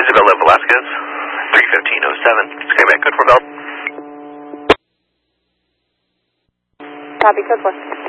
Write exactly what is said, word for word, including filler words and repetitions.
Isabella Velasquez, three fifteen oh seven. Skyback, code four Bell. Copy, code four.